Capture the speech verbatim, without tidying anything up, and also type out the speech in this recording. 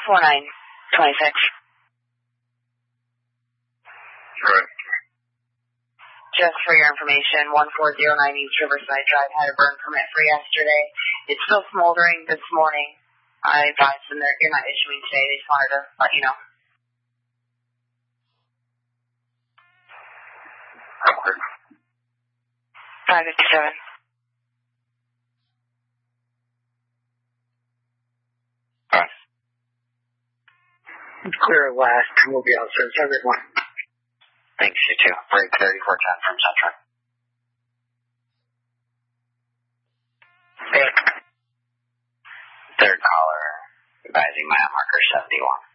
four nine two six. Right. Just for your information, one four zero nine East Riverside Drive had a burn permit for yesterday. It's still smoldering this morning. I advised them that you're not issuing today. They just wanted to let you know. Okay. five fifty-seven. All right. Clear at last. We'll be out soon. Everyone. Thanks, you too. Break thirty-four ten from Central. Hey. Third caller, advising mile marker seventy-one.